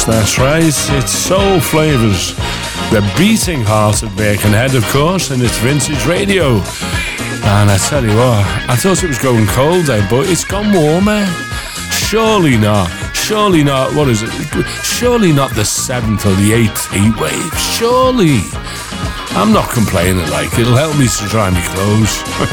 That's right, it's Soul Flavors. The beating heart of Birkenhead, of course, and it's Vintage Radio. And I tell you what, I thought it was going cold there, but it's gone warmer. Surely not. Surely not. What is it? Surely not the 7th or the 8th heat wave. Surely. I'm not complaining, like, it'll help me to dry my clothes.